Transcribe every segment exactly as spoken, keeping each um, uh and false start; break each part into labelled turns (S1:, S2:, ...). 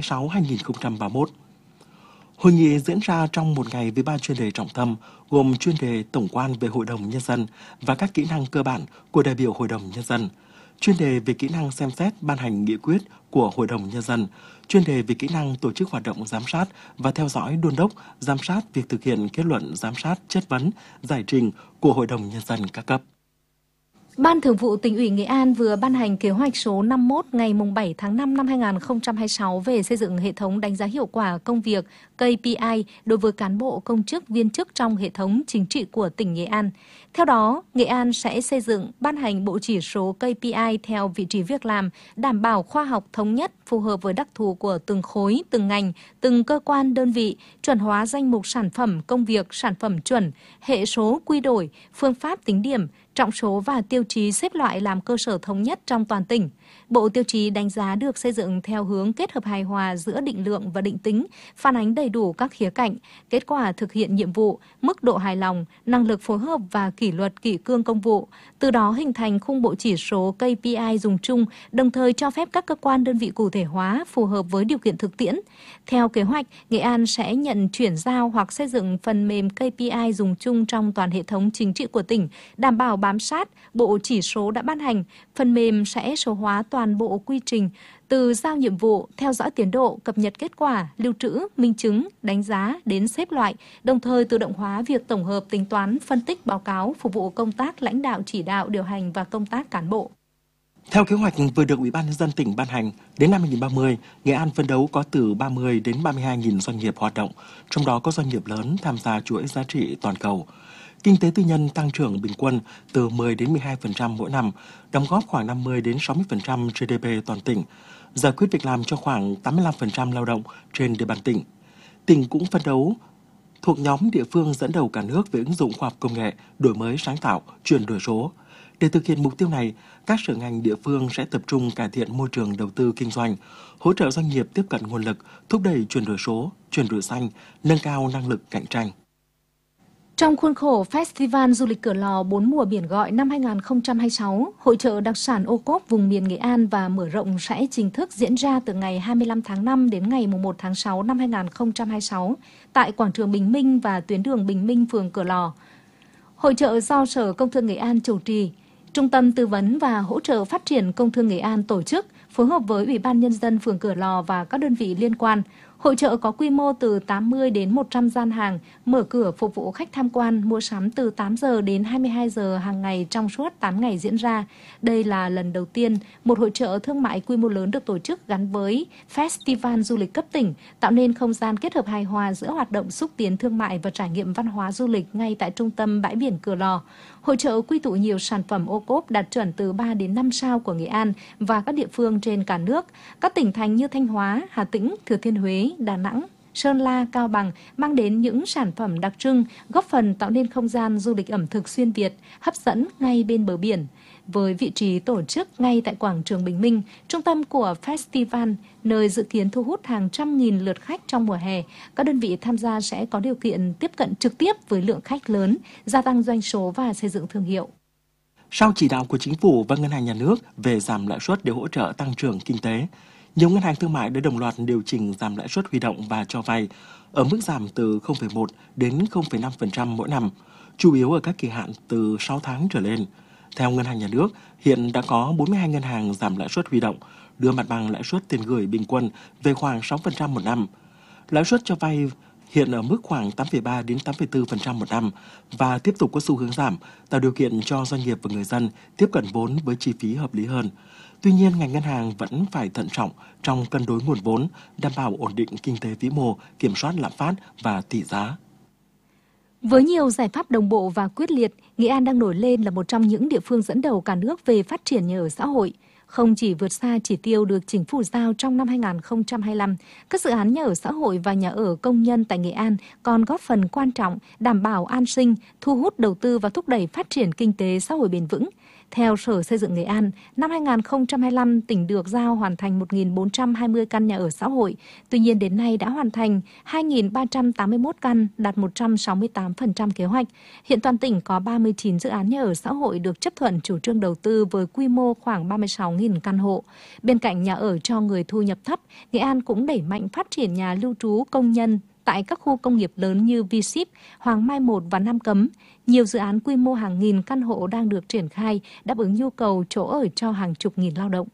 S1: sáu năm hai nghìn không trăm ba mươi mốt. Hội nghị diễn ra trong một ngày với ba chuyên đề trọng tâm, gồm chuyên đề tổng quan về Hội đồng Nhân dân và các kỹ năng cơ bản của đại biểu Hội đồng Nhân dân, chuyên đề về kỹ năng xem xét ban hành nghị quyết của Hội đồng Nhân dân, chuyên đề về kỹ năng tổ chức hoạt động giám sát và theo dõi đôn đốc, giám sát việc thực hiện kết luận giám sát chất vấn, giải trình của Hội đồng Nhân dân các cấp.
S2: Ban Thường vụ Tỉnh ủy Nghệ An vừa ban hành kế hoạch số năm mươi mốt ngày bảy tháng năm năm hai nghìn không trăm hai mươi sáu về xây dựng hệ thống đánh giá hiệu quả công việc K P I đối với cán bộ công chức viên chức trong hệ thống chính trị của tỉnh Nghệ An. Theo đó, Nghệ An sẽ xây dựng, ban hành bộ chỉ số K P I theo vị trí việc làm, đảm bảo khoa học thống nhất, phù hợp với đặc thù của từng khối, từng ngành, từng cơ quan đơn vị, chuẩn hóa danh mục sản phẩm công việc, sản phẩm chuẩn, hệ số quy đổi, phương pháp tính điểm, trọng số và tiêu chí xếp loại làm cơ sở thống nhất trong toàn tỉnh. Bộ tiêu chí đánh giá được xây dựng theo hướng kết hợp hài hòa giữa định lượng và định tính, phản ánh đầy đủ các khía cạnh, kết quả thực hiện nhiệm vụ, mức độ hài lòng, năng lực phối hợp và kỷ luật kỷ cương công vụ, từ đó hình thành khung bộ chỉ số K P I dùng chung, đồng thời cho phép các cơ quan đơn vị cụ thể hóa phù hợp với điều kiện thực tiễn. Theo kế hoạch, Nghệ An sẽ nhận chuyển giao hoặc xây dựng phần mềm K P I dùng chung trong toàn hệ thống chính trị của tỉnh, đảm bảo bám sát bộ chỉ số đã ban hành. Phần mềm sẽ số hóa toàn bộ quy trình từ giao nhiệm vụ, theo dõi tiến độ, cập nhật kết quả, lưu trữ, minh chứng, đánh giá đến xếp loại, đồng thời tự động hóa việc tổng hợp tính toán, phân tích báo cáo, phục vụ công tác lãnh đạo chỉ đạo, điều hành và công tác cán bộ.
S1: Theo kế hoạch vừa được Ủy ban Nhân dân tỉnh ban hành, đến năm hai nghìn không trăm ba mươi, Nghệ An phấn đấu có từ ba mươi đến ba mươi hai nghìn doanh nghiệp hoạt động, trong đó có doanh nghiệp lớn tham gia chuỗi giá trị toàn cầu. Kinh tế tư nhân tăng trưởng bình quân từ mười đến mười hai phần trăm mỗi năm, đóng góp khoảng năm mươi đến sáu mươi phần trăm G D P toàn tỉnh, giải quyết việc làm cho khoảng tám mươi lăm phần trăm lao động trên địa bàn tỉnh. Tỉnh cũng phấn đấu thuộc nhóm địa phương dẫn đầu cả nước về ứng dụng khoa học công nghệ, đổi mới sáng tạo, chuyển đổi số. Để thực hiện mục tiêu này, các sở ngành địa phương sẽ tập trung cải thiện môi trường đầu tư kinh doanh, hỗ trợ doanh nghiệp tiếp cận nguồn lực, thúc đẩy chuyển đổi số, chuyển đổi xanh, nâng cao năng lực cạnh tranh.
S2: Trong khuôn khổ Festival Du lịch Cửa Lò bốn mùa biển gọi năm hai nghìn không trăm hai mươi sáu, Hội chợ đặc sản ô cốp vùng miền Nghệ An và mở rộng sẽ chính thức diễn ra từ ngày hai mươi lăm tháng năm đến ngày mùng một tháng sáu năm hai nghìn không trăm hai mươi sáu tại quảng trường Bình Minh và tuyến đường Bình Minh, phường Cửa Lò. Hội chợ do Sở Công Thương Nghệ An chủ trì, Trung tâm Tư vấn và Hỗ trợ Phát triển Công thương Nghệ An tổ chức, phối hợp với Ủy ban Nhân dân phường Cửa Lò và các đơn vị liên quan. Hội chợ có quy mô từ tám mươi đến một trăm gian hàng, mở cửa phục vụ khách tham quan mua sắm từ tám giờ đến hai mươi hai giờ hàng ngày trong suốt tám ngày diễn ra. Đây là lần đầu tiên một hội chợ thương mại quy mô lớn được tổ chức gắn với Festival du lịch cấp tỉnh, tạo nên không gian kết hợp hài hòa giữa hoạt động xúc tiến thương mại và trải nghiệm văn hóa du lịch ngay tại trung tâm bãi biển Cửa Lò. Hội chợ quy tụ nhiều sản phẩm ô cốp đạt chuẩn từ ba đến năm sao của Nghệ An và các địa phương trên cả nước. Các tỉnh thành như Thanh Hóa, Hà Tĩnh, Thừa Thiên Huế, Đà Nẵng, Sơn La, Cao Bằng mang đến những sản phẩm đặc trưng, góp phần tạo nên không gian du lịch ẩm thực xuyên Việt, hấp dẫn ngay bên bờ biển. Với vị trí tổ chức ngay tại quảng trường Bình Minh, trung tâm của festival, nơi dự kiến thu hút hàng trăm nghìn lượt khách trong mùa hè, các đơn vị tham gia sẽ có điều kiện tiếp cận trực tiếp với lượng khách lớn, gia tăng doanh số và xây dựng thương hiệu.
S1: Sau chỉ đạo của Chính phủ và Ngân hàng Nhà nước về giảm lãi suất để hỗ trợ tăng trưởng kinh tế, nhiều ngân hàng thương mại đã đồng loạt điều chỉnh giảm lãi suất huy động và cho vay ở mức giảm từ không phẩy một đến không phẩy năm phần trăm mỗi năm, chủ yếu ở các kỳ hạn từ sáu tháng trở lên. Theo Ngân hàng Nhà nước, hiện đã có bốn mươi hai ngân hàng giảm lãi suất huy động, đưa mặt bằng lãi suất tiền gửi bình quân về khoảng sáu phần trăm một năm. Lãi suất cho vay hiện ở mức khoảng tám phẩy ba đến tám phẩy bốn phần trăm một năm và tiếp tục có xu hướng giảm, tạo điều kiện cho doanh nghiệp và người dân tiếp cận vốn với chi phí hợp lý hơn. Tuy nhiên, ngành ngân hàng vẫn phải thận trọng trong cân đối nguồn vốn, đảm bảo ổn định kinh tế vĩ mô, kiểm soát lạm phát và tỷ giá.
S2: Với nhiều giải pháp đồng bộ và quyết liệt, Nghệ An đang nổi lên là một trong những địa phương dẫn đầu cả nước về phát triển nhà ở xã hội. Không chỉ vượt xa chỉ tiêu được Chính phủ giao trong năm hai nghìn không trăm hai mươi lăm, các dự án nhà ở xã hội và nhà ở công nhân tại Nghệ An còn góp phần quan trọng đảm bảo an sinh, thu hút đầu tư và thúc đẩy phát triển kinh tế xã hội bền vững. Theo Sở Xây dựng Nghệ An, năm hai nghìn không trăm hai mươi lăm, tỉnh được giao hoàn thành một nghìn bốn trăm hai mươi căn nhà ở xã hội. Tuy nhiên, đến nay đã hoàn thành hai nghìn ba trăm tám mươi mốt căn, đạt một trăm sáu mươi tám phần trăm kế hoạch. Hiện toàn tỉnh có ba mươi chín dự án nhà ở xã hội được chấp thuận chủ trương đầu tư với quy mô khoảng ba mươi sáu nghìn căn hộ. Bên cạnh nhà ở cho người thu nhập thấp, Nghệ An cũng đẩy mạnh phát triển nhà lưu trú công nhân tại các khu công nghiệp lớn như V ship, Hoàng Mai một và Nam Cấm. Nhiều dự án quy mô hàng nghìn căn hộ đang được triển khai, đáp ứng nhu cầu chỗ ở cho hàng chục nghìn lao động.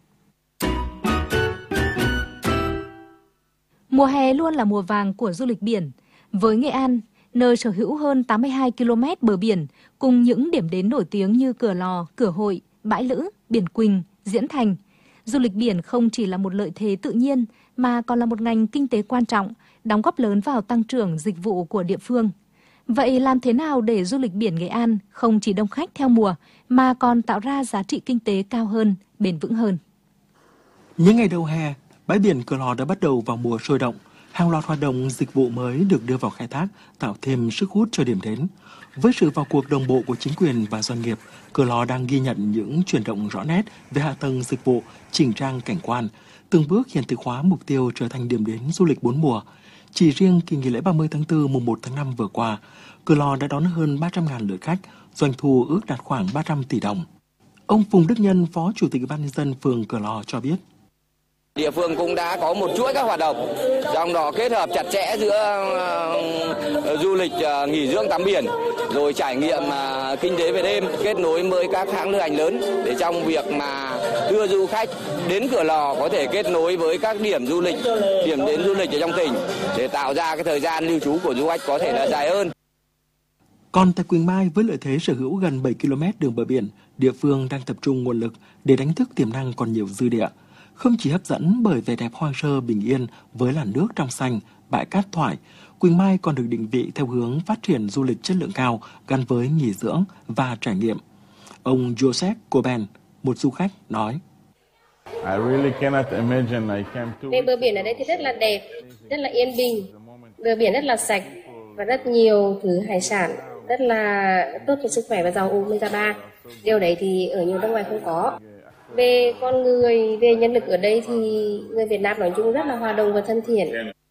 S2: Mùa hè luôn là mùa vàng của du lịch biển. Với Nghệ An, nơi sở hữu hơn tám mươi hai ki lô mét bờ biển, cùng những điểm đến nổi tiếng như Cửa Lò, Cửa Hội, Bãi Lữ, Biển Quỳnh, Diễn Thành, du lịch biển không chỉ là một lợi thế tự nhiên mà còn là một ngành kinh tế quan trọng, đóng góp lớn vào tăng trưởng dịch vụ của địa phương. Vậy làm thế nào để du lịch biển Nghệ An không chỉ đông khách theo mùa mà còn tạo ra giá trị kinh tế cao hơn, bền vững hơn?
S1: Những ngày đầu hè, bãi biển Cửa Lò đã bắt đầu vào mùa sôi động. Hàng loạt hoạt động dịch vụ mới được đưa vào khai thác, tạo thêm sức hút cho điểm đến. Với sự vào cuộc đồng bộ của chính quyền và doanh nghiệp, Cửa Lò đang ghi nhận những chuyển động rõ nét về hạ tầng dịch vụ, chỉnh trang cảnh quan, từng bước hiện thực hóa mục tiêu trở thành điểm đến du lịch bốn mùa. Chỉ riêng kỳ nghỉ lễ ba mươi tháng tư mùng một tháng năm vừa qua, Cửa Lò đã đón hơn ba trăm nghìn lượt khách, doanh thu ước đạt khoảng ba trăm tỷ đồng. Ông Phùng Đức Nhân, Phó Chủ tịch Ủy ban nhân dân phường Cửa Lò cho biết.
S3: Địa phương cũng đã có một chuỗi các hoạt động, trong đó kết hợp chặt chẽ giữa uh, du lịch uh, nghỉ dưỡng tắm biển, rồi trải nghiệm uh, kinh tế về đêm, kết nối với các hãng lữ hành lớn để trong việc mà đưa du khách đến Cửa Lò có thể kết nối với các điểm du lịch, điểm đến du lịch ở trong tỉnh để tạo ra cái thời gian lưu trú của du khách có thể là dài hơn.
S1: Còn tại Quỳnh Mai, với lợi thế sở hữu gần bảy ki lô mét đường bờ biển, địa phương đang tập trung nguồn lực để đánh thức tiềm năng còn nhiều dư địa. Không chỉ hấp dẫn bởi vẻ đẹp hoang sơ bình yên với làn nước trong xanh, bãi cát thoải, Quỳnh Mai còn được định vị theo hướng phát triển du lịch chất lượng cao gắn với nghỉ dưỡng và trải nghiệm. Ông Joseph Coben, một du khách, nói:
S4: Về bờ biển ở đây thì rất là đẹp, rất là yên bình, bờ biển rất là sạch và rất nhiều thứ hải sản rất là tốt cho sức khỏe và giàu omega ba. Điều đấy thì ở nhiều nước ngoài không có. Về con người, về nhân lực ở đây thì người Việt Nam nói chung rất là hòa đồng và thân thiện.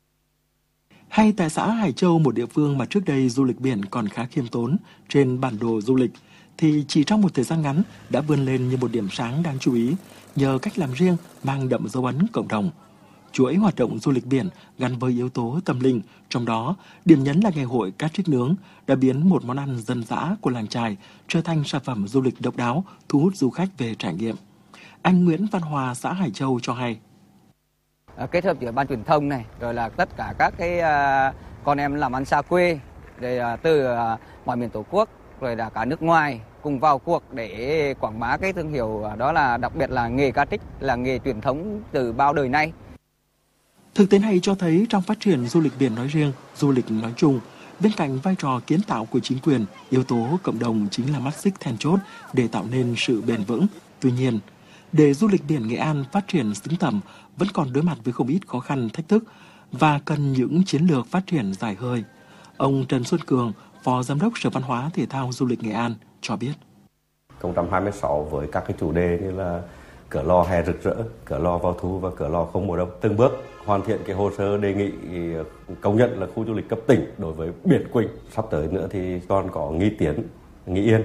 S1: Hay tại xã Hải Châu, một địa phương mà trước đây du lịch biển còn khá khiêm tốn trên bản đồ du lịch, thì chỉ trong một thời gian ngắn đã vươn lên như một điểm sáng đáng chú ý nhờ cách làm riêng mang đậm dấu ấn cộng đồng. Chuỗi hoạt động du lịch biển gắn với yếu tố tâm linh, trong đó điểm nhấn là ngày hội cá trích nướng đã biến một món ăn dân dã của làng chài trở thành sản phẩm du lịch độc đáo, thu hút du khách về trải nghiệm. Anh Nguyễn Văn Hòa, xã Hải Châu cho hay.
S5: Kết hợp giữa ban truyền thông này, rồi là tất cả các cái uh, con em làm ăn xa quê, rồi uh, từ uh, mọi miền Tổ quốc, rồi là cả nước ngoài cùng vào cuộc để quảng bá cái thương hiệu đó, là đặc biệt là nghề cá trích, là nghề truyền thống từ bao đời nay.
S1: Thực tế này cho thấy trong phát triển du lịch biển nói riêng, du lịch nói chung, bên cạnh vai trò kiến tạo của chính quyền, yếu tố cộng đồng chính là mắt xích then chốt để tạo nên sự bền vững. Tuy nhiên, để du lịch biển Nghệ An phát triển xứng tầm vẫn còn đối mặt với không ít khó khăn, thách thức và cần những chiến lược phát triển dài hơi. Ông Trần Xuân Cường, Phó Giám đốc Sở Văn hóa Thể thao Du lịch Nghệ An cho biết.
S6: hai không hai sáu với các cái chủ đề như là Cửa Lò hè rực rỡ, Cửa Lò vào thu và Cửa Lò không mùa đông, từng bước hoàn thiện cái hồ sơ đề nghị công nhận là khu du lịch cấp tỉnh đối với biển Quỳnh. Sắp tới nữa thì còn có Nghi Tiến, Nghi Yên.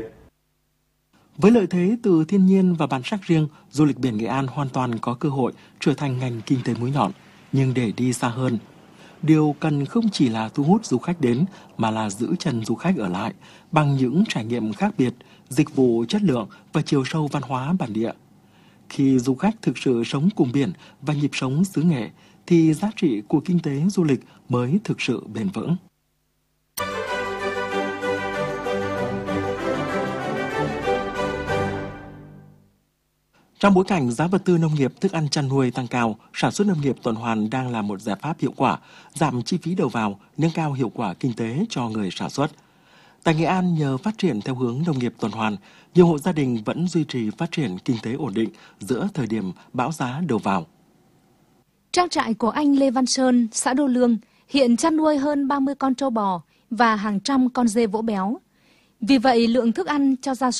S1: Với lợi thế từ thiên nhiên và bản sắc riêng, du lịch biển Nghệ An hoàn toàn có cơ hội trở thành ngành kinh tế mũi nhọn. Nhưng để đi xa hơn, điều cần không chỉ là thu hút du khách đến mà là giữ chân du khách ở lại bằng những trải nghiệm khác biệt, dịch vụ chất lượng và chiều sâu văn hóa bản địa. Khi du khách thực sự sống cùng biển và nhịp sống xứ Nghệ, thì giá trị của kinh tế du lịch mới thực sự bền vững. Trong bối cảnh giá vật tư nông nghiệp, thức ăn chăn nuôi tăng cao, sản xuất nông nghiệp tuần hoàn đang là một giải pháp hiệu quả, giảm chi phí đầu vào, nâng cao hiệu quả kinh tế cho người sản xuất. Tại Nghệ An, nhờ phát triển theo hướng nông nghiệp tuần hoàn, nhiều hộ gia đình vẫn duy trì phát triển kinh tế ổn định giữa thời điểm bão giá đầu vào.
S2: Trang trại của anh Lê Văn Sơn, xã Đô Lương, hiện chăn nuôi hơn ba mươi con trâu bò và hàng trăm con dê vỗ béo. Vì vậy, lượng thức ăn cho gia súc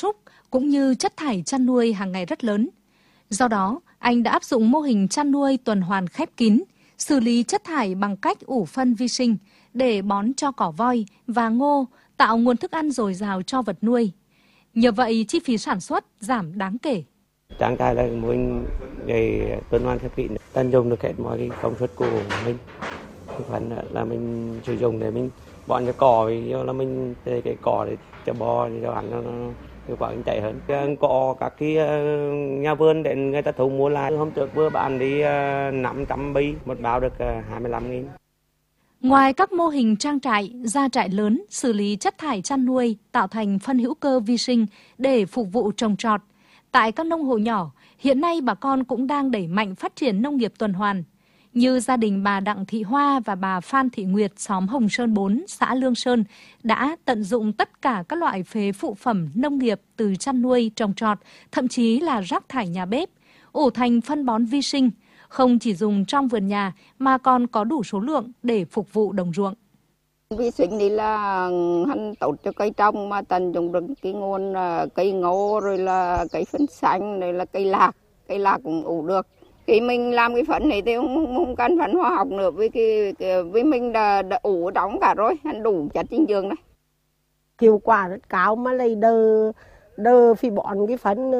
S2: cũng như chất thải chăn nuôi hàng ngày rất lớn. Do đó, anh đã áp dụng mô hình chăn nuôi tuần hoàn khép kín, xử lý chất thải bằng cách ủ phân vi sinh để bón cho cỏ voi và ngô, tạo nguồn thức ăn dồi dào cho vật nuôi. Nhờ vậy, chi phí sản xuất giảm đáng kể.
S7: Trang trại là mô hình về tuần hoàn khép kín, tận dụng được hết mọi cái công suất của mình. Phần là mình sử dụng để mình bón cho cỏ, ví dụ là mình tê cái cỏ để cho bò thì cho ăn nó hiệu quả kinh tế hơn. Có các cái nhà vườn để người ta thu mua lại. Hôm trước vừa bán đi năm trăm bi, một bao được hai mươi lăm nghìn.
S2: Ngoài các mô hình trang trại, gia trại lớn xử lý chất thải chăn nuôi tạo thành phân hữu cơ vi sinh để phục vụ trồng trọt, tại các nông hộ nhỏ, hiện nay bà con cũng đang đẩy mạnh phát triển nông nghiệp tuần hoàn. Như gia đình bà Đặng Thị Hoa và bà Phan Thị Nguyệt, xóm Hồng Sơn bốn, xã Lương Sơn, đã tận dụng tất cả các loại phế phụ phẩm nông nghiệp từ chăn nuôi, trồng trọt, thậm chí là rác thải nhà bếp, ủ thành phân bón vi sinh, không chỉ dùng trong vườn nhà mà còn có đủ số lượng để phục vụ đồng ruộng.
S8: Vi sinh thì là hắn tốt cho cây trồng, mà tận dụng được cái nguồn cây ngô, rồi là cây phân xanh, rồi là cây lạc, cây lạc cũng ủ được. Khi mình làm cái phấn này thì không, không cần phấn hóa học nữa, với cái, cái với mình đã, đã ủ đóng cả rồi, hắn đủ chất dinh dưỡng đấy.
S9: Hiệu quả rất cao, mà lại đỡ đỡ phi bón cái phấn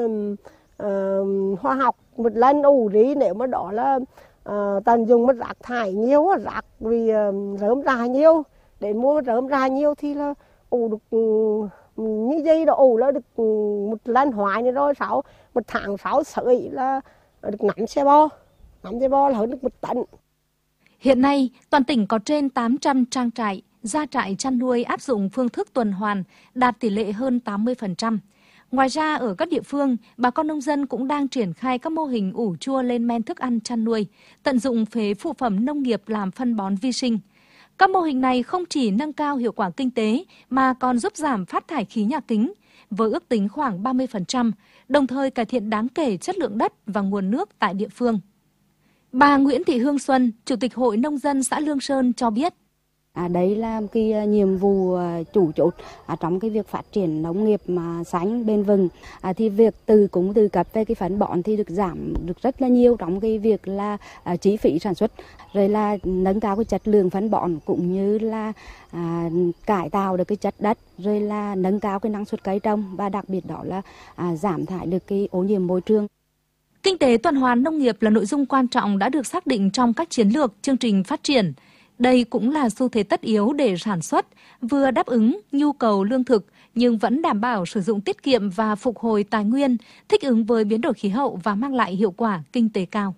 S9: uh, hóa học một lần ủ đi. Nếu mà đó là uh, tận dụng mất rác thải nhiều, rác vì uh, rơm rạ nhiều, để mua rơm rạ nhiều thì là ủ được uh, như dây đó ủ là được uh, một lần hoài nữa rồi, sáu một tháng sáu sợi là được năm xe bo, năm xe bo là hơn được một tấn.
S2: Hiện nay, toàn tỉnh có trên tám trăm trang trại, gia trại chăn nuôi áp dụng phương thức tuần hoàn, đạt tỷ lệ hơn tám mươi phần trăm. Ngoài ra, ở các địa phương, bà con nông dân cũng đang triển khai các mô hình ủ chua lên men thức ăn chăn nuôi, tận dụng phế phụ phẩm nông nghiệp làm phân bón vi sinh. Các mô hình này không chỉ nâng cao hiệu quả kinh tế mà còn giúp giảm phát thải khí nhà kính, với ước tính khoảng ba mươi phần trăm, đồng thời cải thiện đáng kể chất lượng đất và nguồn nước tại địa phương. Bà Nguyễn Thị Hương Xuân, Chủ tịch Hội Nông dân xã Lương Sơn cho biết.
S10: À, đấy là cái nhiệm vụ chủ chốt à, trong cái việc phát triển nông nghiệp mà xanh bền vững. À, thì việc từ cũng từ cấp về cái phân bón thì được giảm được rất là nhiều trong cái việc là à, chi phí sản xuất, rồi là nâng cao cái chất lượng phân bón cũng như là à, cải tạo được cái chất đất, rồi là nâng cao cái năng suất cây trồng, và đặc biệt đó là à, giảm thải được cái ô nhiễm môi trường.
S2: Kinh tế tuần hoàn nông nghiệp là nội dung quan trọng đã được xác định trong các chiến lược, chương trình phát triển. Đây cũng là xu thế tất yếu để sản xuất, vừa đáp ứng nhu cầu lương thực nhưng vẫn đảm bảo sử dụng tiết kiệm và phục hồi tài nguyên, thích ứng với biến đổi khí hậu và mang lại hiệu quả kinh tế cao.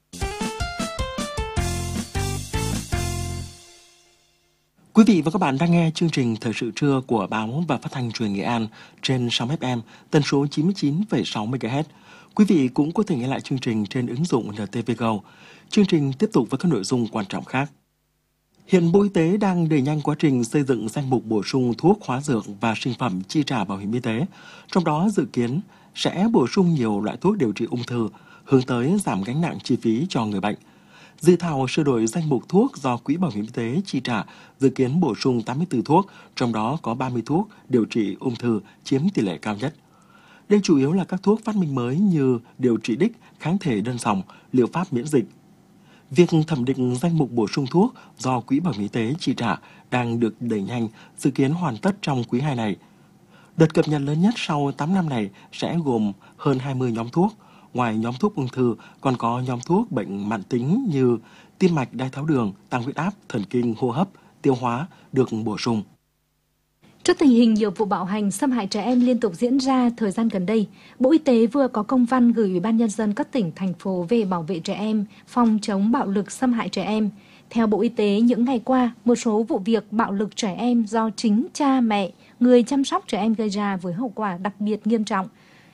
S1: Quý vị và các bạn đang nghe chương trình Thời sự trưa của Báo và Phát thanh Truyền hình Nghệ An trên sóng ép em tần số chín mươi chín phẩy sáu mê ga héc. Quý vị cũng có thể nghe lại chương trình trên ứng dụng en tê vê Go. Chương trình tiếp tục với các nội dung quan trọng khác. Hiện Bộ Y tế đang đẩy nhanh quá trình xây dựng danh mục bổ sung thuốc, hóa dược và sinh phẩm chi trả bảo hiểm y tế. Trong đó dự kiến sẽ bổ sung nhiều loại thuốc điều trị ung thư, hướng tới giảm gánh nặng chi phí cho người bệnh. Dự thảo sửa đổi danh mục thuốc do Quỹ Bảo hiểm y tế chi trả dự kiến bổ sung tám mươi tư thuốc, trong đó có ba mươi thuốc điều trị ung thư chiếm tỷ lệ cao nhất. Đây chủ yếu là các thuốc phát minh mới như điều trị đích, kháng thể đơn dòng, liệu pháp miễn dịch. Việc thẩm định danh mục bổ sung thuốc do Quỹ Bảo hiểm y tế chi trả đang được đẩy nhanh, dự kiến hoàn tất trong quý hai này. Đợt cập nhật lớn nhất sau tám năm này sẽ gồm hơn hai mươi nhóm thuốc. Ngoài nhóm thuốc ung thư, còn có nhóm thuốc bệnh mãn tính như tim mạch, đái tháo đường, tăng huyết áp, thần kinh, hô hấp, tiêu hóa được bổ sung.
S2: Trước tình hình nhiều vụ bạo hành xâm hại trẻ em liên tục diễn ra thời gian gần đây, Bộ Y tế vừa có công văn gửi Ủy ban Nhân dân các tỉnh, thành phố về bảo vệ trẻ em, phòng chống bạo lực xâm hại trẻ em. Theo Bộ Y tế, những ngày qua, một số vụ việc bạo lực trẻ em do chính cha mẹ, người chăm sóc trẻ em gây ra với hậu quả đặc biệt nghiêm trọng.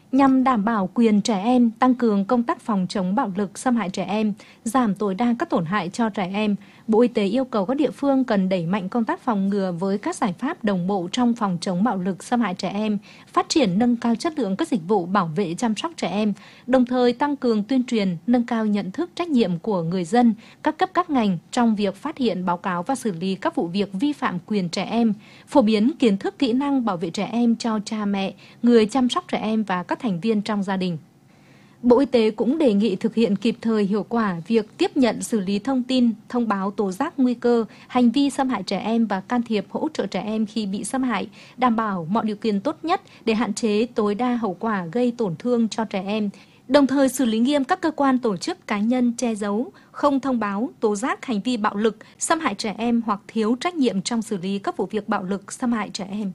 S2: Nhằm đảm bảo quyền trẻ em, tăng cường công tác phòng chống bạo lực xâm hại trẻ em, giảm tối đa các tổn hại cho trẻ em, Bộ Y tế yêu cầu các địa phương cần đẩy mạnh công tác phòng ngừa với các giải pháp đồng bộ trong phòng chống bạo lực xâm hại trẻ em, phát triển nâng cao chất lượng các dịch vụ bảo vệ chăm sóc trẻ em, đồng thời tăng cường tuyên truyền, nâng cao nhận thức trách nhiệm của người dân, các cấp các ngành trong việc phát hiện, báo cáo và xử lý các vụ việc vi phạm quyền trẻ em, phổ biến kiến thức kỹ năng bảo vệ trẻ em cho cha mẹ, người chăm sóc trẻ em và các thành viên trong gia đình. Bộ Y tế cũng đề nghị thực hiện kịp thời hiệu quả việc tiếp nhận xử lý thông tin, thông báo tố giác nguy cơ, hành vi xâm hại trẻ em và can thiệp hỗ trợ trẻ em khi bị xâm hại, đảm bảo mọi điều kiện tốt nhất để hạn chế tối đa hậu quả gây tổn thương cho trẻ em, đồng thời xử lý nghiêm các cơ quan tổ chức cá nhân che giấu, không thông báo, tố giác hành vi bạo lực, xâm hại trẻ em hoặc thiếu trách nhiệm trong xử lý các vụ việc bạo lực, xâm hại trẻ em.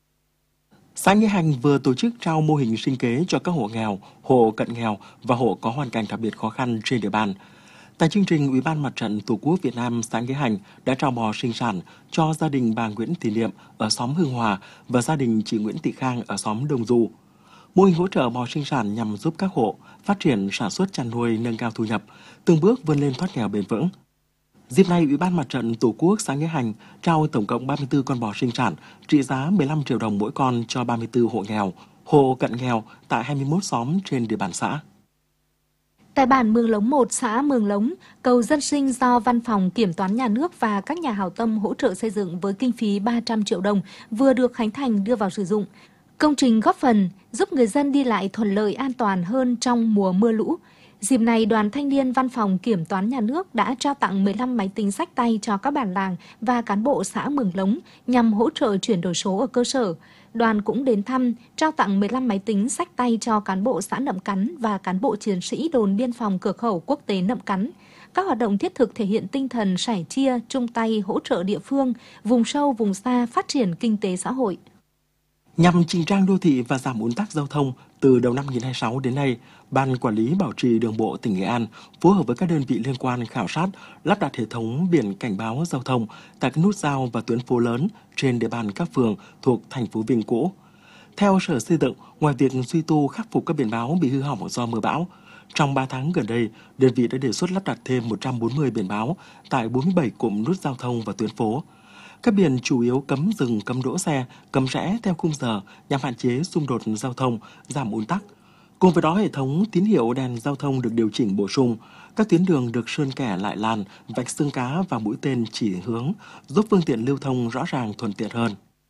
S1: Xã Nghĩa Hành vừa tổ chức trao mô hình sinh kế cho các hộ nghèo, hộ cận nghèo và hộ có hoàn cảnh đặc biệt khó khăn trên địa bàn. Tại chương trình, Ủy ban Mặt trận Tổ quốc Việt Nam xã Nghĩa Hành đã trao bò sinh sản cho gia đình bà Nguyễn Thị Niệm ở xóm Hưng Hòa và gia đình chị Nguyễn Thị Khang ở xóm Đồng Du. Mô hình hỗ trợ bò sinh sản nhằm giúp các hộ phát triển sản xuất chăn nuôi, nâng cao thu nhập, từng bước vươn lên thoát nghèo bền vững. Dịp này, Ủy ban Mặt trận Tổ quốc xã Nghĩa Hành trao tổng cộng ba mươi tư con bò sinh sản trị giá mười lăm triệu đồng mỗi con cho ba mươi tư hộ nghèo, hộ cận nghèo tại hai mươi mốt xóm trên địa bàn xã.
S2: Tại bản Mường Lống một, xã Mường Lống, cầu dân sinh do Văn phòng Kiểm toán Nhà nước và các nhà hảo tâm hỗ trợ xây dựng với kinh phí ba trăm triệu đồng vừa được khánh thành đưa vào sử dụng. Công trình góp phần giúp người dân đi lại thuận lợi, an toàn hơn trong mùa mưa lũ. Dịp này, Đoàn Thanh niên Văn phòng Kiểm toán Nhà nước đã trao tặng mười lăm máy tính xách tay cho các bản làng và cán bộ xã Mường Lống nhằm hỗ trợ chuyển đổi số ở cơ sở. Đoàn cũng đến thăm, trao tặng mười lăm máy tính xách tay cho cán bộ xã Nậm Cắn và cán bộ chiến sĩ đồn biên phòng cửa khẩu quốc tế Nậm Cắn. Các hoạt động thiết thực thể hiện tinh thần sẻ chia, chung tay hỗ trợ địa phương, vùng sâu, vùng xa phát triển kinh tế xã hội.
S1: Nhằm chỉnh trang đô thị và giảm ùn tắc giao thông, từ đầu năm hai nghìn không trăm hai mươi sáu đến nay, Ban Quản lý Bảo trì Đường bộ tỉnh Nghệ An phối hợp với các đơn vị liên quan khảo sát, lắp đặt hệ thống biển cảnh báo giao thông tại các nút giao và tuyến phố lớn trên địa bàn các phường thuộc thành phố Vinh cũ. Theo Sở Xây dựng, ngoài việc duy tu khắc phục các biển báo bị hư hỏng do mưa bão, trong ba tháng gần đây, đơn vị đã đề xuất lắp đặt thêm một trăm bốn mươi biển báo tại bốn mươi bảy cụm nút giao thông và tuyến phố. Các biển chủ yếu cấm dừng, cấm đỗ xe, cấm rẽ theo khung giờ nhằm hạn chế xung đột giao thông, giảm ùn tắc. Cùng với đó, hệ thống tín hiệu đèn giao thông được điều chỉnh bổ sung, các tuyến đường được sơn kẻ lại làn, vạch xương cá và mũi tên chỉ hướng, giúp phương tiện lưu thông rõ ràng thuận tiện hơn.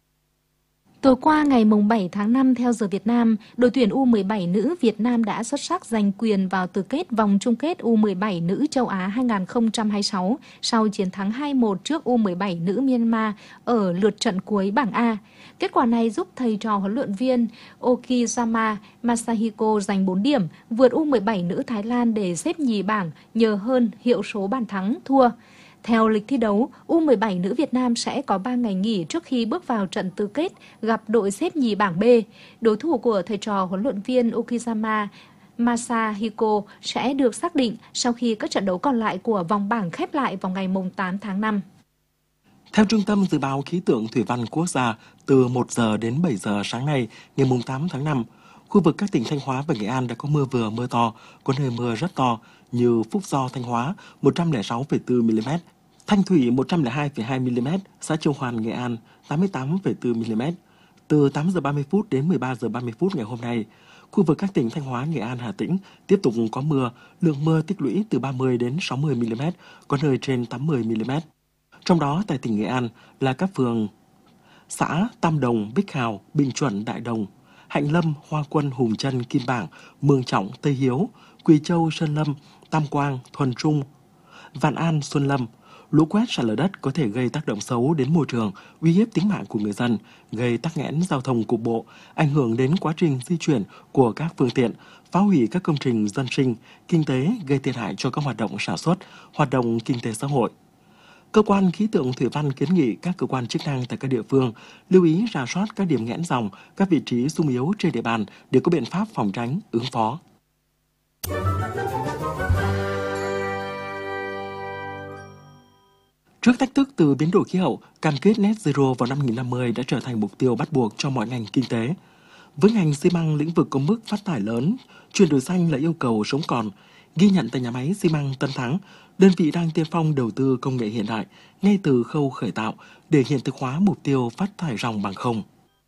S2: Tối qua ngày bảy tháng năm theo giờ Việt Nam, đội tuyển U mười bảy nữ Việt Nam đã xuất sắc giành quyền vào tứ kết vòng chung kết U mười bảy nữ châu Á hai nghìn không trăm hai mươi sáu sau chiến thắng hai một trước U mười bảy nữ Myanmar ở lượt trận cuối bảng A. Kết quả này giúp thầy trò huấn luyện viên Okizama Masahiko giành bốn điểm, vượt U mười bảy nữ Thái Lan để xếp nhì bảng nhờ hơn hiệu số bàn thắng thua. Theo lịch thi đấu, U mười bảy nữ Việt Nam sẽ có ba ngày nghỉ trước khi bước vào trận tứ kết gặp đội xếp nhì bảng B. Đối thủ của thầy trò huấn luyện viên Okizama Masahiko sẽ được xác định sau khi các trận đấu còn lại của vòng bảng khép lại vào ngày tám tháng năm.
S1: Theo Trung tâm Dự báo Khí tượng Thủy văn Quốc gia, từ một giờ đến bảy giờ sáng nay, ngày tám tháng năm, khu vực các tỉnh Thanh Hóa và Nghệ An đã có mưa vừa mưa to, có nơi mưa rất to như Phúc Do, Thanh Hóa một trăm lẻ sáu phẩy bốn mi-li-mét, Thanh Thủy một trăm lẻ hai phẩy hai mi-li-mét, xã Châu Hoàn, Nghệ An tám mươi tám phẩy bốn mi-li-mét. Từ tám giờ ba mươi phút đến mười ba giờ ba mươi phút ngày hôm nay, khu vực các tỉnh Thanh Hóa, Nghệ An, Hà Tĩnh tiếp tục có mưa, lượng mưa tích lũy từ ba mươi đến sáu mươi mi-li-mét, có nơi trên tám mươi mi-li-mét. Trong đó, tại tỉnh Nghệ An là các phường xã Tam Đồng, Bích Hào, Bình Chuẩn, Đại Đồng, Hạnh Lâm, Hoa Quân, Hùng Trân, Kim Bảng, Mường Trọng, Tây Hiếu, Quỳ Châu, Sơn Lâm, Tam Quang, Thuần Trung, Vạn An, Xuân Lâm. Lũ quét, sạt lở đất có thể gây tác động xấu đến môi trường, uy hiếp tính mạng của người dân, gây tắc nghẽn giao thông cục bộ, ảnh hưởng đến quá trình di chuyển của các phương tiện, phá hủy các công trình dân sinh, kinh tế, gây thiệt hại cho các hoạt động sản xuất, hoạt động kinh tế xã hội. Cơ quan Khí tượng Thủy văn kiến nghị các cơ quan chức năng tại các địa phương lưu ý rà soát các điểm nghẽn dòng, các vị trí xung yếu trên địa bàn để có biện pháp phòng tránh, ứng phó. Trước thách thức từ biến đổi khí hậu, cam kết net zero vào năm hai nghìn không trăm năm mươi đã trở thành mục tiêu bắt buộc cho mọi ngành kinh tế. Với ngành xi măng, lĩnh vực có mức phát thải lớn, chuyển đổi xanh là yêu cầu sống còn. Ghi nhận tại nhà máy xi măng Tân Thắng, đơn vị đang tiên phong đầu tư công nghệ hiện đại ngay từ khâu khởi tạo để hiện thực hóa mục tiêu phát thải ròng bằng không.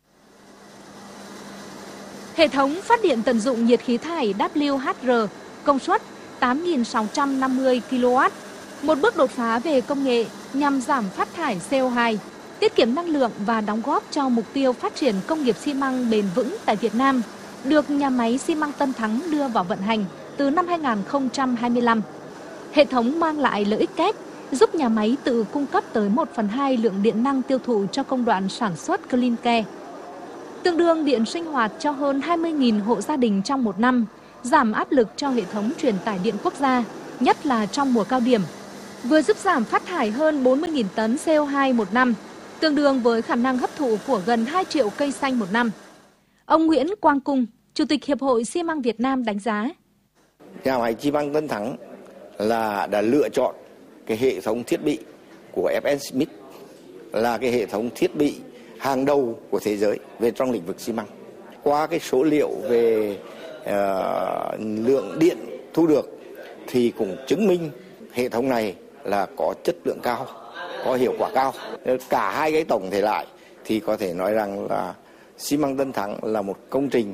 S2: Hệ thống phát điện tận dụng nhiệt khí thải W H R công suất tám nghìn sáu trăm năm mươi ki lô oát, một bước đột phá về công nghệ nhằm giảm phát thải C O hai, tiết kiệm năng lượng và đóng góp cho mục tiêu phát triển công nghiệp xi măng bền vững tại Việt Nam, được nhà máy xi măng Tân Thắng đưa vào vận hành từ năm hai nghìn không trăm hai mươi lăm. Hệ thống mang lại lợi ích kép, giúp nhà máy tự cung cấp tới một phần hai lượng điện năng tiêu thụ cho công đoạn sản xuất clean care, tương đương điện sinh hoạt cho hơn hai mươi nghìn hộ gia đình trong một năm, giảm áp lực cho hệ thống truyền tải điện quốc gia, nhất là trong mùa cao điểm, vừa giúp giảm phát thải hơn bốn mươi nghìn tấn C O hai một năm, tương đương với khả năng hấp thụ của gần hai triệu cây xanh một năm. Ông Nguyễn Quang Cung, Chủ tịch Hiệp hội Xi măng Việt Nam đánh giá.
S11: Nhà máy xi măng Tân Thắng là đã lựa chọn cái hệ thống thiết bị của F N Smith là cái hệ thống thiết bị hàng đầu của thế giới về trong lĩnh vực xi măng. Qua cái số liệu về uh, lượng điện thu được thì cũng chứng minh hệ thống này là có chất lượng cao, có hiệu quả cao. Cả hai cái tổng thể lại thì có thể nói rằng là xi măng Tân Thắng là một công trình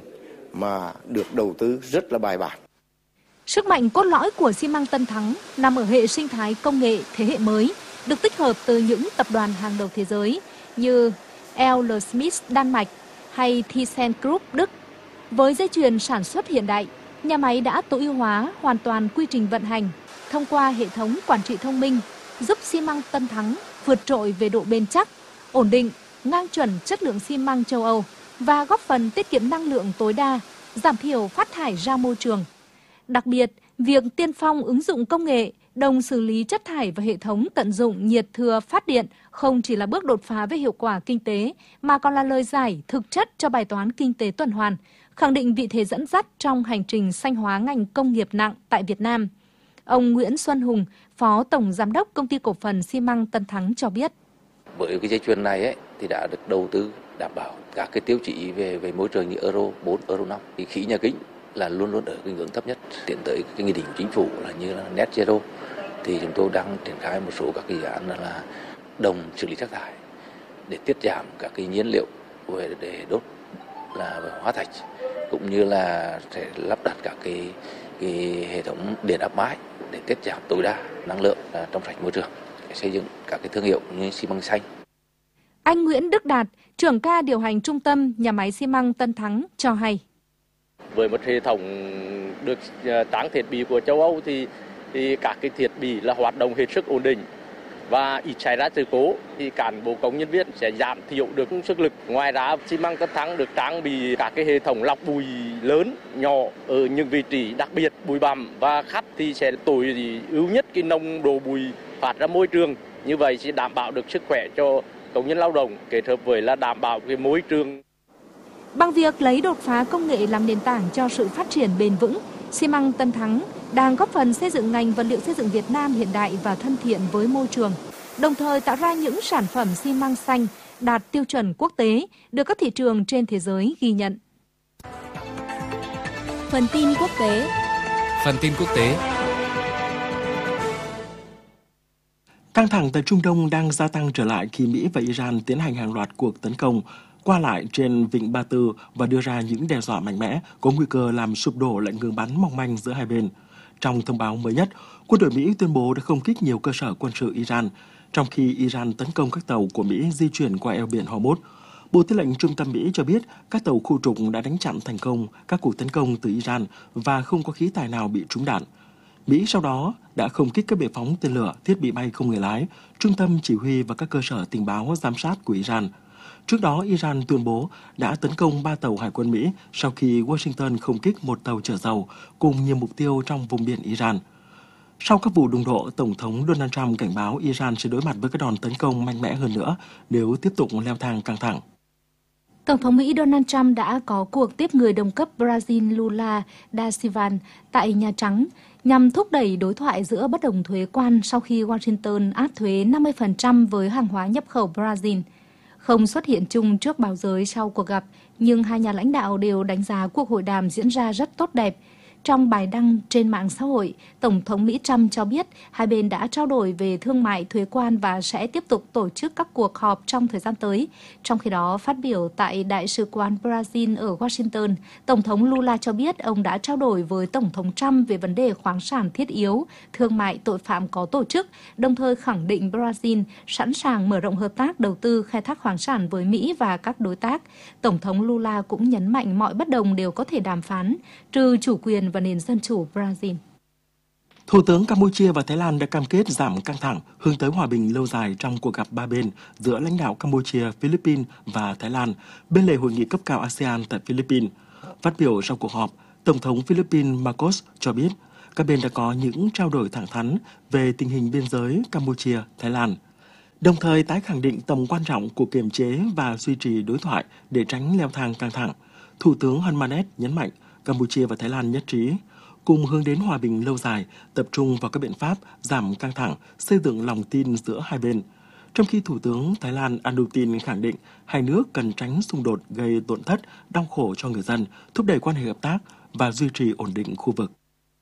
S11: mà được đầu tư rất là bài bản.
S2: Sức mạnh cốt lõi của xi măng Tân Thắng nằm ở hệ sinh thái công nghệ thế hệ mới, được tích hợp từ những tập đoàn hàng đầu thế giới như L L Smith Đan Mạch hay ThyssenKrupp Đức. Với dây chuyền sản xuất hiện đại, nhà máy đã tối ưu hóa hoàn toàn quy trình vận hành thông qua hệ thống quản trị thông minh, giúp xi măng Tân Thắng vượt trội về độ bền chắc, ổn định, ngang chuẩn chất lượng xi măng châu Âu và góp phần tiết kiệm năng lượng tối đa, giảm thiểu phát thải ra môi trường. Đặc biệt, việc tiên phong ứng dụng công nghệ, đồng xử lý chất thải và hệ thống tận dụng nhiệt thừa phát điện không chỉ là bước đột phá về hiệu quả kinh tế, mà còn là lời giải thực chất cho bài toán kinh tế tuần hoàn, khẳng định vị thế dẫn dắt trong hành trình xanh hóa ngành công nghiệp nặng tại Việt Nam. Ông Nguyễn Xuân Hùng, Phó Tổng Giám đốc Công ty Cổ phần Xi măng Tân Thắng cho biết.
S12: Với cái dây chuyền này ấy, thì đã được đầu tư đảm bảo các cái tiêu chí về về môi trường như Euro bốn, Euro năm. Thì khí nhà kính là luôn luôn ở cái ngưỡng thấp nhất. Tiến tới cái nghị định của chính phủ là như là net zero, thì chúng tôi đang triển khai một số các cái dự án là đồng xử lý rác thải để tiết giảm các cái nhiên liệu về để đốt là hóa thạch, cũng như là sẽ lắp đặt các cái, cái hệ thống điện áp mái để tiết giảm tối đa năng lượng trong sạch môi trường, để xây dựng các cái thương hiệu như xi măng xanh.
S2: Anh Nguyễn Đức Đạt, trưởng ca điều hành trung tâm nhà máy xi măng Tân Thắng cho hay.
S13: Với một hệ thống được trang thiết bị của châu Âu thì, thì các cái thiết bị là hoạt động hết sức ổn định và ít xảy ra sự cố, thì cán bộ công nhân viên sẽ giảm thiểu được sức lực. Ngoài ra, xi măng Tân Thắng được trang bị các cái hệ thống lọc bụi lớn, nhỏ ở những vị trí đặc biệt bụi bặm, và khách thì sẽ tối ưu nhất cái nồng độ bụi phát ra môi trường. Như vậy sẽ đảm bảo được sức khỏe cho công nhân lao động, kết hợp với là đảm bảo cái môi trường.
S2: Bằng việc lấy đột phá công nghệ làm nền tảng cho sự phát triển bền vững, xi măng Tân Thắng đang góp phần xây dựng ngành vật liệu xây dựng Việt Nam hiện đại và thân thiện với môi trường, đồng thời tạo ra những sản phẩm xi măng xanh đạt tiêu chuẩn quốc tế, được các thị trường trên thế giới ghi nhận.
S10: Phần tin quốc tế.
S14: Phần tin quốc tế.
S1: Căng thẳng tại Trung Đông đang gia tăng trở lại khi Mỹ và Iran tiến hành hàng loạt cuộc tấn công qua lại trên Vịnh Ba Tư và đưa ra những đe dọa mạnh mẽ có nguy cơ làm sụp đổ lệnh ngừng bắn mong manh giữa hai bên. Trong thông báo mới nhất, quân đội Mỹ tuyên bố đã không kích nhiều cơ sở quân sự Iran, trong khi Iran tấn công các tàu của Mỹ di chuyển qua eo biển Hormuz. Bộ Tư lệnh Trung tâm Mỹ cho biết các tàu khu trục đã đánh chặn thành công các cuộc tấn công từ Iran và không có khí tài nào bị trúng đạn. Mỹ sau đó đã không kích các bệ phóng tên lửa, thiết bị bay không người lái, trung tâm chỉ huy và các cơ sở tình báo giám sát của Iran. Trước đó, Iran tuyên bố đã tấn công ba tàu hải quân Mỹ sau khi Washington không kích một tàu chở dầu cùng nhiều mục tiêu trong vùng biển Iran. Sau các vụ đụng độ, Tổng thống Donald Trump cảnh báo Iran sẽ đối mặt với các đòn tấn công mạnh mẽ hơn nữa nếu tiếp tục leo thang căng thẳng.
S2: Tổng thống Mỹ Donald Trump đã có cuộc tiếp người đồng cấp Brazil Lula da Silva tại Nhà Trắng nhằm thúc đẩy đối thoại giữa bất đồng thuế quan sau khi Washington áp thuế năm mươi phần trăm với hàng hóa nhập khẩu Brazil. Không xuất hiện chung trước báo giới sau cuộc gặp, nhưng hai nhà lãnh đạo đều đánh giá cuộc hội đàm diễn ra rất tốt đẹp. Trong bài đăng trên mạng xã hội, Tổng thống Mỹ Trump cho biết hai bên đã trao đổi về thương mại, thuế quan và sẽ tiếp tục tổ chức các cuộc họp trong thời gian tới. Trong khi đó, phát biểu tại Đại sứ quán Brazil ở Washington, Tổng thống Lula cho biết ông đã trao đổi với Tổng thống Trump về vấn đề khoáng sản thiết yếu, thương mại, tội phạm có tổ chức, đồng thời khẳng định Brazil sẵn sàng mở rộng hợp tác đầu tư khai thác khoáng sản với Mỹ và các đối tác. Tổng thống Lula cũng nhấn mạnh mọi bất đồng đều có thể đàm phán, trừ chủ quyền và nền dân chủ Brazil.
S1: Thủ tướng Campuchia và Thái Lan đã cam kết giảm căng thẳng, hướng tới hòa bình lâu dài trong cuộc gặp ba bên giữa lãnh đạo Campuchia, Philippines và Thái Lan bên lề hội nghị cấp cao a sê an tại Philippines. Phát biểu sau cuộc họp, Tổng thống Philippines Marcos cho biết các bên đã có những trao đổi thẳng thắn về tình hình biên giới Campuchia, Thái Lan, đồng thời tái khẳng định tầm quan trọng của kiềm chế và duy trì đối thoại để tránh leo thang căng thẳng. Thủ tướng Hun Manet nhấn mạnh Campuchia và Thái Lan nhất trí cùng hướng đến hòa bình lâu dài, tập trung vào các biện pháp giảm căng thẳng, xây dựng lòng tin giữa hai bên. Trong khi Thủ tướng Thái Lan Anutin khẳng định hai nước cần tránh xung đột gây tổn thất, đau khổ cho người dân, thúc đẩy quan hệ hợp tác và duy trì ổn định khu vực.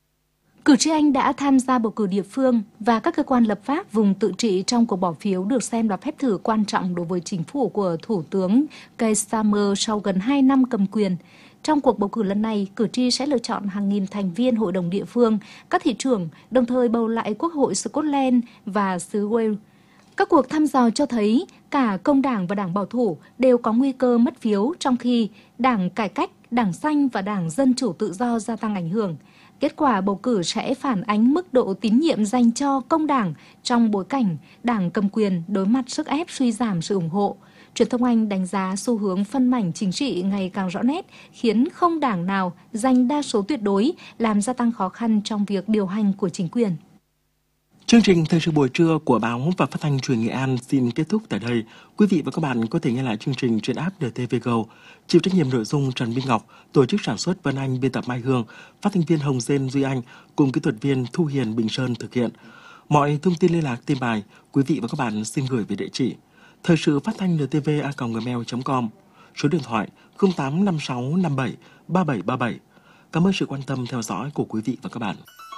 S2: Cử tri Anh đã tham gia bầu cử địa phương và các cơ quan lập pháp vùng tự trị trong cuộc bỏ phiếu được xem là phép thử quan trọng đối với chính phủ của Thủ tướng Keir Starmer sau gần hai năm cầm quyền. Trong cuộc bầu cử lần này, cử tri sẽ lựa chọn hàng nghìn thành viên hội đồng địa phương, các thị trưởng, đồng thời bầu lại Quốc hội Scotland và xứ Wales. Các cuộc thăm dò cho thấy cả Công đảng và Đảng Bảo thủ đều có nguy cơ mất phiếu, trong khi Đảng Cải cách, Đảng Xanh và Đảng Dân chủ Tự do gia tăng ảnh hưởng. Kết quả bầu cử sẽ phản ánh mức độ tín nhiệm dành cho Công đảng trong bối cảnh Đảng cầm quyền đối mặt sức ép suy giảm sự ủng hộ. Truyền thông Anh đánh giá xu hướng phân mảnh chính trị ngày càng rõ nét, khiến không đảng nào giành đa số tuyệt đối, làm gia tăng khó khăn trong việc điều hành của chính quyền.
S1: Chương trình Thời sự buổi trưa của Báo và Phát thanh Truyền Nghệ An xin kết thúc tại đây. Quý vị và các bạn có thể nghe lại chương trình trên app en tê vê Go. Chịu trách nhiệm nội dung Trần Minh Ngọc, tổ chức sản xuất Vân Anh, biên tập Mai Hương, phát thanh viên Hồng Dên Duy Anh cùng kỹ thuật viên Thu Hiền Bình Sơn thực hiện. Mọi thông tin liên lạc tin bài, quý vị và các bạn xin gửi về địa chỉ thời sự phát thanh en tê vê a còng gmail chấm com, số điện thoại không tám năm sáu năm bảy ba bảy ba bảy. Cảm ơn sự quan tâm theo dõi của quý vị và các bạn.